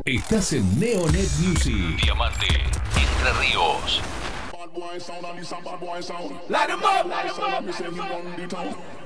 Estás en Neonet Music. Diamante, Entre Ríos. Bad boy sound and this a bad boy sound. Light 'em up, light 'em up, light 'em up.